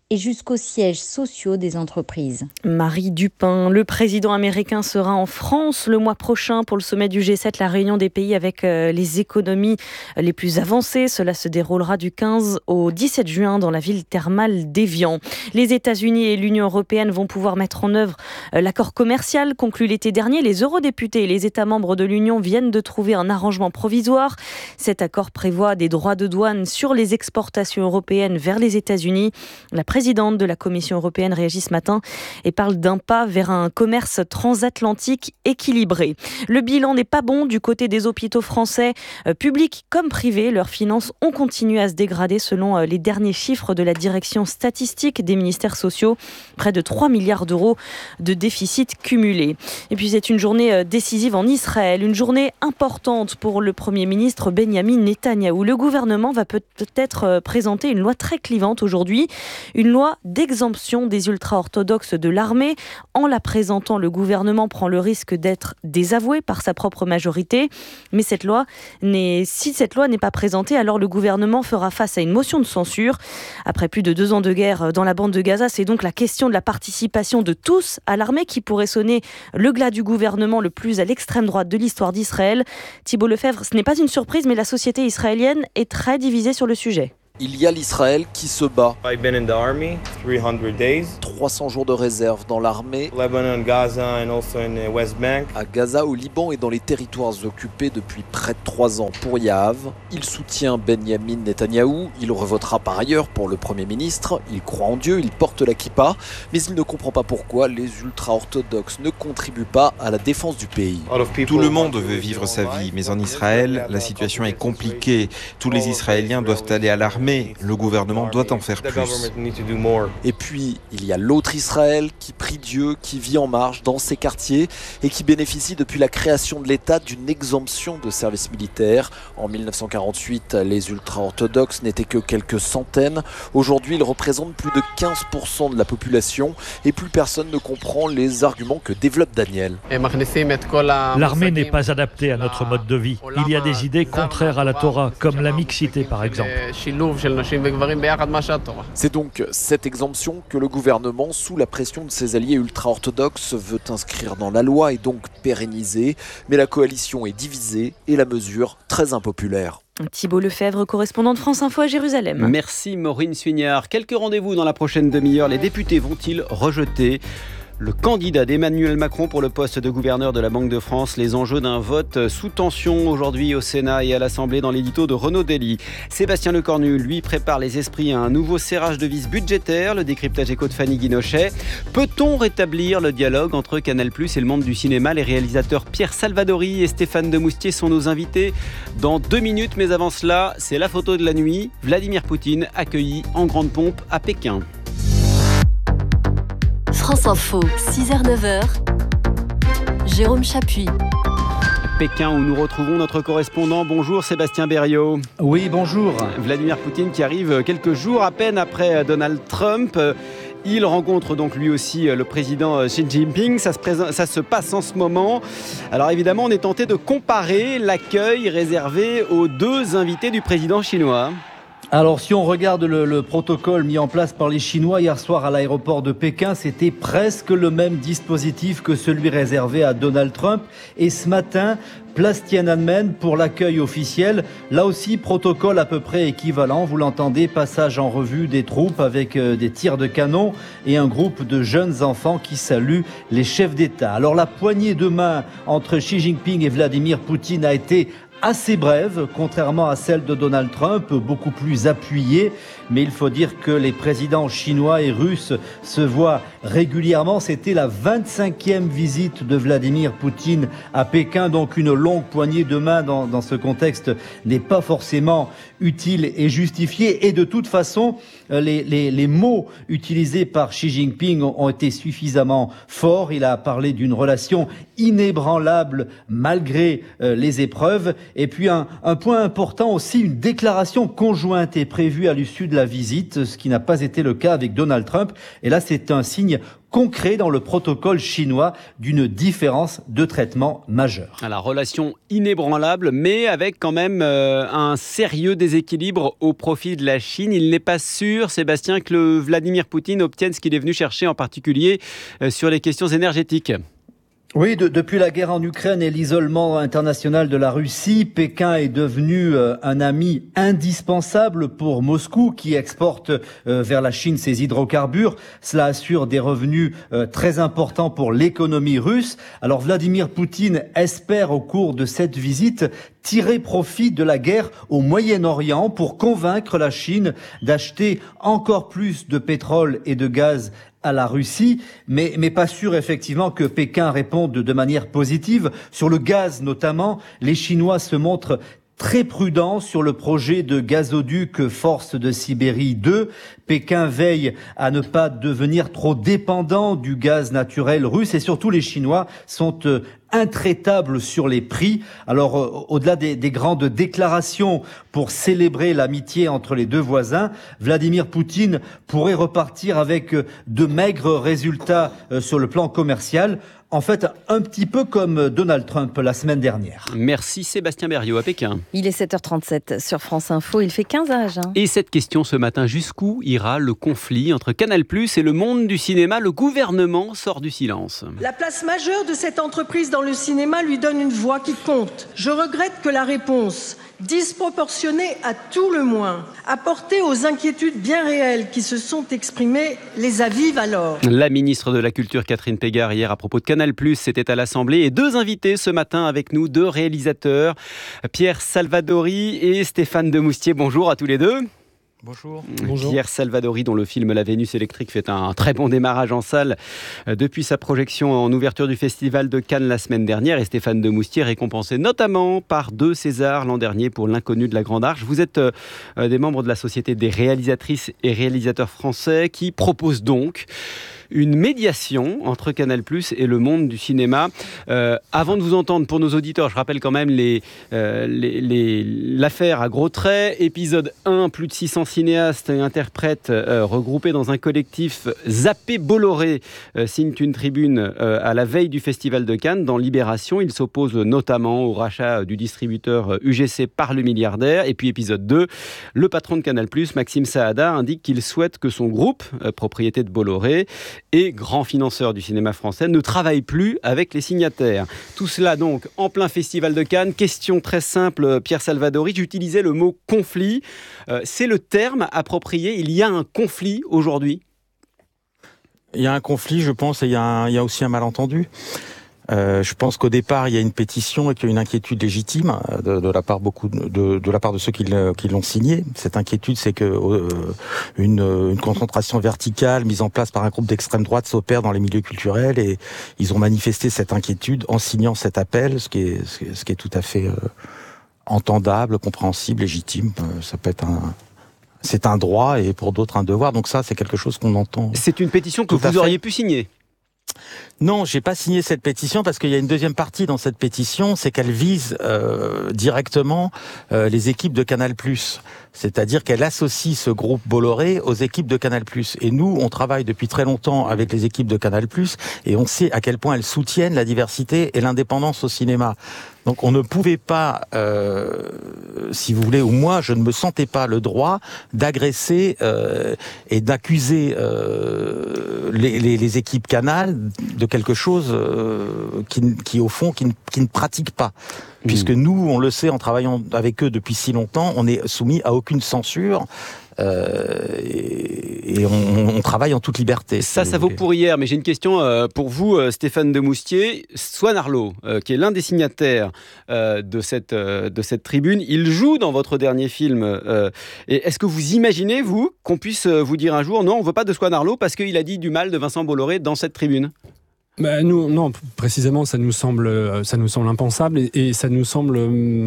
et jusqu'aux sièges sociaux des entreprises. Marie Dupin, le président américain sera en France le mois prochain pour le sommet du G sept, la réunion des pays avec les économies les plus avancées. Cela se déroulera du quinze au dix-sept juin dans la ville thermale d'Évian. Les États-Unis et l'Union européenne vont pouvoir mettre en œuvre l'accord commercial conclu l'été dernier. Les eurodéputés et les États membres de l'Union viennent de trouver un arrangement provisoire. Cet accord prévoit des droits de douane sur les exportations européennes vers les États-Unis. La présidente de la Commission européenne réagit ce matin et parle d'un pas vers un commerce transatlantique équilibré. Le bilan n'est pas bon du côté des hôpitaux français, euh, publics comme privés. Leurs finances ont continué à se dégrader selon euh, les derniers chiffres de la direction statistique des ministères sociaux. Près de trois milliards d'euros de déficit cumulé. Et puis c'est une journée euh, décisive en Israël, une journée importante pour le Premier ministre Benyamin Netanyahou. Le gouvernement va peut-être euh, présenter une loi très clivante aujourd'hui. Une loi d'exemption des ultra-orthodoxes de l'armée. En la présentant, le gouvernement prend le risque d'être désavoué par sa propre majorité. Mais cette loi n'est, si cette loi n'est pas présentée, alors le gouvernement fera face à une motion de censure. Après plus de deux ans de guerre dans la bande de Gaza, c'est donc la question de la participation de tous à l'armée qui pourrait sonner le glas du gouvernement le plus à l'extrême droite de l'histoire d'Israël. Thibault Lefebvre, ce n'est pas une surprise, mais la société israélienne est très divisée sur le sujet. Il y a l'Israël qui se bat. trois cents jours de réserve dans l'armée. À Gaza, au Liban et dans les territoires occupés depuis près de trois ans pour Yahav. Il soutient Benyamin Netanyahou. Il revotera par ailleurs pour le Premier ministre. Il croit en Dieu, il porte la kippa. Mais il ne comprend pas pourquoi les ultra-orthodoxes ne contribuent pas à la défense du pays. Tout le monde veut vivre sa vie, mais en Israël, la situation est compliquée. Tous les Israéliens doivent aller à l'armée. Le gouvernement doit en faire plus. Et puis, il y a l'autre Israël qui prie Dieu, qui vit en marge dans ses quartiers et qui bénéficie depuis la création de l'État d'une exemption de service militaire. En mille neuf cent quarante-huit, les ultra-orthodoxes n'étaient que quelques centaines. Aujourd'hui, ils représentent plus de quinze pour cent de la population et plus personne ne comprend les arguments que développe Daniel. L'armée n'est pas adaptée à notre mode de vie. Il y a des idées contraires à la Torah, comme la mixité par exemple. C'est donc cette exemption que le gouvernement, sous la pression de ses alliés ultra-orthodoxes, veut inscrire dans la loi et donc pérenniser. Mais la coalition est divisée et la mesure très impopulaire. Thibault Lefebvre, correspondant de France Info à Jérusalem. Merci Maureen Suignard. Quelques rendez-vous dans la prochaine demi-heure. Les députés vont-ils rejeter le candidat d'Emmanuel Macron pour le poste de gouverneur de la Banque de France? Les enjeux d'un vote sous tension aujourd'hui au Sénat et à l'Assemblée dans l'édito de Renaud Dely. Sébastien Lecornu, lui, prépare les esprits à un nouveau serrage de vis budgétaire. Le décryptage écho de Fanny Guinochet. Peut-on rétablir le dialogue entre Canal plus et le monde du cinéma? Les réalisateurs Pierre Salvadori et Stéphane Demoustier sont nos invités dans deux minutes. Mais avant cela, c'est la photo de la nuit. Vladimir Poutine accueilli en grande pompe à Pékin. France Info, six heures neuf heures, Jérôme Chapuis. Pékin où nous retrouvons notre correspondant. Bonjour Sébastien Berriot. Oui, bonjour. Vladimir Poutine qui arrive quelques jours à peine après Donald Trump. Il rencontre donc lui aussi le président Xi Jinping. Ça se, présente, ça se passe en ce moment. Alors évidemment, on est tenté de comparer l'accueil réservé aux deux invités du président chinois. Alors si on regarde le, le protocole mis en place par les Chinois hier soir à l'aéroport de Pékin, c'était presque le même dispositif que celui réservé à Donald Trump. Et ce matin, place Tiananmen pour l'accueil officiel. Là aussi, protocole à peu près équivalent. Vous l'entendez, passage en revue des troupes avec euh, des tirs de canon et un groupe de jeunes enfants qui saluent les chefs d'État. Alors la poignée de main entre Xi Jinping et Vladimir Poutine a été assez brève, contrairement à celle de Donald Trump, beaucoup plus appuyée. Mais il faut dire que les présidents chinois et russes se voient régulièrement. C'était la vingt-cinquième visite de Vladimir Poutine à Pékin, donc une longue poignée de main dans, dans ce contexte n'est pas forcément utile et justifiée. Et de toute façon, les, les, les mots utilisés par Xi Jinping ont, ont été suffisamment forts. Il a parlé d'une relation inébranlable malgré euh, les épreuves. Et puis un, un point important aussi, une déclaration conjointe est prévue à l'issue de la la visite, ce qui n'a pas été le cas avec Donald Trump. Et là, c'est un signe concret dans le protocole chinois d'une différence de traitement majeure. La relation inébranlable, mais avec quand même euh, un sérieux déséquilibre au profit de la Chine. Il n'est pas sûr, Sébastien, que le Vladimir Poutine obtienne ce qu'il est venu chercher, en particulier euh, sur les questions énergétiques. Oui, de, depuis la guerre en Ukraine et l'isolement international de la Russie, Pékin est devenu euh, un ami indispensable pour Moscou, qui exporte euh, vers la Chine ses hydrocarbures. Cela assure des revenus euh, très importants pour l'économie russe. Alors Vladimir Poutine espère au cours de cette visite tirer profit de la guerre au Moyen-Orient pour convaincre la Chine d'acheter encore plus de pétrole et de gaz à la Russie, mais, mais pas sûr effectivement que Pékin réponde de manière positive. Sur le gaz notamment, les Chinois se montrent très prudents sur le projet de gazoduc Force de Sibérie deux. Pékin veille à ne pas devenir trop dépendant du gaz naturel russe et surtout les Chinois sont euh, intraitables sur les prix. Alors euh, au-delà des, des grandes déclarations pour célébrer l'amitié entre les deux voisins, Vladimir Poutine pourrait repartir avec euh, de maigres résultats euh, sur le plan commercial. En fait, un petit peu comme Donald Trump la semaine dernière. Merci Sébastien Berriot à Pékin. Il est sept heures trente-sept sur France Info, il fait quinze âges. Hein. Et cette question ce matin, jusqu'où ira le conflit entre Canal plus et le monde du cinéma? Le gouvernement sort du silence. La place majeure de cette entreprise dans le cinéma lui donne une voix qui compte. Je regrette que la réponse, disproportionnée à tout le moins, apportée aux inquiétudes bien réelles qui se sont exprimées, les avive alors. La ministre de la Culture Catherine Pégard hier à propos de Canal plus, c'était à l'Assemblée, et deux invités ce matin avec nous, deux réalisateurs, Pierre Salvadori et Stéphane Demoustier. Bonjour à tous les deux. Bonjour. Pierre Salvadori, dont le film La Vénus électrique fait un très bon démarrage en salle depuis sa projection en ouverture du Festival de Cannes la semaine dernière, et Stéphane Demoustier récompensé notamment par deux Césars l'an dernier pour L'Inconnu de la Grande Arche. Vous êtes euh, des membres de la Société des réalisatrices et réalisateurs français qui propose donc une médiation entre Canal plus et le monde du cinéma. Euh, avant de vous entendre, pour nos auditeurs, je rappelle quand même les, euh, les, les, l'affaire à gros traits. Épisode un, plus de six cents cinéastes et interprètes euh, regroupés dans un collectif Zappé Bolloré euh, signent une tribune euh, à la veille du Festival de Cannes. Dans Libération, ils s'opposent notamment au rachat du distributeur U G C par le milliardaire. Et puis épisode deux, le patron de Canal plus, Maxime Saada, indique qu'il souhaite que son groupe, euh, propriété de Bolloré, et grand financeur du cinéma français, ne travaille plus avec les signataires. Tout cela donc en plein Festival de Cannes. Question très simple, Pierre Salvadori, j'utilisais le mot conflit. Euh, c'est le terme approprié. Il y a un conflit aujourd'hui? Il y a un conflit, je pense, et il y a, un, il y a aussi un malentendu. Euh, je pense qu'au départ, il y a une pétition et qu'il y a une inquiétude légitime de, de la part beaucoup de, de la part de ceux qui, qui l'ont signé. Cette inquiétude, c'est que euh, une, une concentration verticale mise en place par un groupe d'extrême droite s'opère dans les milieux culturels, et ils ont manifesté cette inquiétude en signant cet appel, ce qui est, ce qui est tout à fait euh, entendable, compréhensible, légitime. Euh, ça peut être un c'est un droit et pour d'autres un devoir. Donc ça, c'est quelque chose qu'on entend. C'est une pétition que vous auriez pu signer? Non, j'ai pas signé cette pétition parce qu'il y a une deuxième partie dans cette pétition, c'est qu'elle vise euh, directement euh, les équipes de Canal plus. C'est-à-dire qu'elle associe ce groupe Bolloré aux équipes de Canal plus. Et nous, on travaille depuis très longtemps avec les équipes de Canal plus et on sait à quel point elles soutiennent la diversité et l'indépendance au cinéma. Donc on ne pouvait pas, euh, si vous voulez, ou moi, je ne me sentais pas le droit d'agresser euh, et d'accuser euh, les, les, les équipes Canal de quelque chose euh, qui, qui, au fond, qui ne, qui ne pratiquent pas. Puisque nous, on le sait, en travaillant avec eux depuis si longtemps, on est soumis à aucune censure. Euh, et, et on, on travaille en toute liberté. Ça, ça vaut pour hier, mais j'ai une question euh, pour vous, euh, Stéphane Demoustier. Swan Arlo, euh, qui est l'un des signataires euh, de, cette, euh, de cette tribune, il joue dans votre dernier film. Euh, et est-ce que vous imaginez, vous, qu'on puisse vous dire un jour, non, on ne veut pas de Swan Arlo parce qu'il a dit du mal de Vincent Bolloré dans cette tribune? Bah, nous, non, précisément, ça nous semble, ça nous semble impensable et, et ça nous semble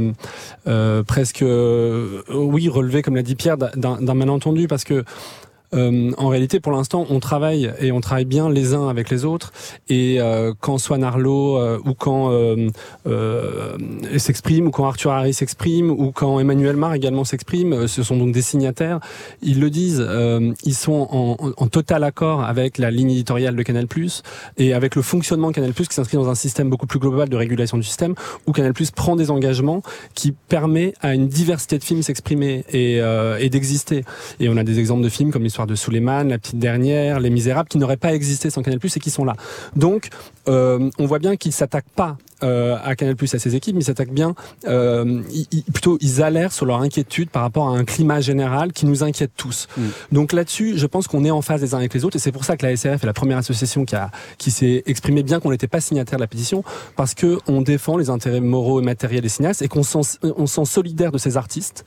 euh, presque, euh, oui, relevé, comme l'a dit Pierre, d'un, d'un malentendu, parce que euh, en réalité, pour l'instant, on travaille et on travaille bien les uns avec les autres. Et euh, quand Swan Arlo euh, ou quand euh, euh, s'exprime, ou quand Arthur Harris s'exprime, ou quand Emmanuel Mar également s'exprime, ce sont donc des signataires. Ils le disent, euh, ils sont en, en, en total accord avec la ligne éditoriale de Canal+, et avec le fonctionnement de Canal+, qui s'inscrit dans un système beaucoup plus global de régulation du système, où Canal+ prend des engagements qui permet à une diversité de films s'exprimer et, euh, et d'exister. Et on a des exemples de films comme l'histoire de Souleymane, La Petite Dernière, Les Misérables, qui n'auraient pas existé sans Canal+, et qui sont là. Donc, euh, on voit bien qu'ils ne s'attaquent pas Euh, à Canal+, à ses équipes, mais ils s'attaquent bien, euh, ils, plutôt ils alertent sur leur inquiétude par rapport à un climat général qui nous inquiète tous. Mmh. Donc là-dessus, je pense qu'on est en phase les uns avec les autres, et c'est pour ça que la S R F est la première association qui, a, qui s'est exprimée, bien qu'on n'était pas signataire de la pétition, parce qu'on défend les intérêts moraux et matériels des cinéastes, et qu'on sent, on sent solidaire de ces artistes,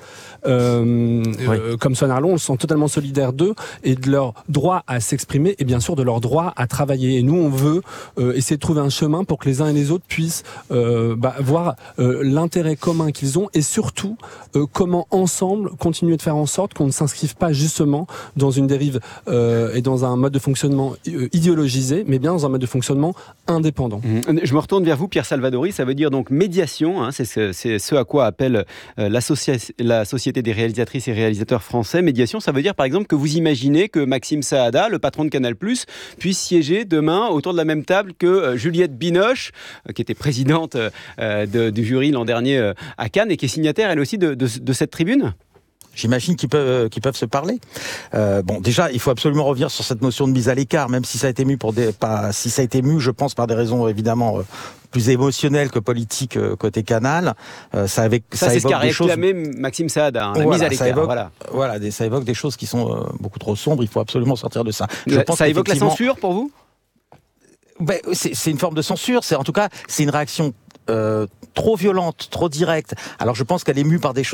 euh, oui. euh, comme Swan Arlo, on se sent totalement solidaire d'eux, et de leur droit à s'exprimer, et bien sûr de leur droit à travailler. Et nous, on veut euh, essayer de trouver un chemin pour que les uns et les autres puissent Euh, bah, voir euh, l'intérêt commun qu'ils ont, et surtout euh, comment ensemble continuer de faire en sorte qu'on ne s'inscrive pas justement dans une dérive euh, et dans un mode de fonctionnement euh, idéologisé, mais bien dans un mode de fonctionnement indépendant. Mmh. Je me retourne vers vous, Pierre Salvadori. Ça veut dire donc médiation, hein, c'est, ce, c'est ce à quoi appelle euh, la Société des réalisatrices et réalisateurs français. Médiation, ça veut dire par exemple que vous imaginez que Maxime Saada, le patron de Canal+, puisse siéger demain autour de la même table que euh, Juliette Binoche, euh, qui était présidente Euh, de, du jury l'an dernier euh, à Cannes, et qui est signataire elle aussi de, de, de cette tribune. J'imagine qu'ils peuvent, qu'ils peuvent se parler. Euh, bon, déjà, il faut absolument revenir sur cette notion de mise à l'écart, même si ça a été mu pour des, pas, si ça a été mu, je pense, par des raisons évidemment euh, plus émotionnelles que politiques euh, côté Canal. Euh, ça, avec, ça, ça c'est ce qu'a réclamé choses... Maxime Saada, hein, la voilà, mise à l'écart. Ça évoque, voilà, voilà des, ça évoque des choses qui sont euh, beaucoup trop sombres. Il faut absolument sortir de ça. Je la, pense ça évoque la censure pour vous? Ben, c'est, c'est une forme de censure. C'est en tout cas, c'est une réaction Euh, trop violente, trop directe. Alors je pense qu'elle est mue par des choses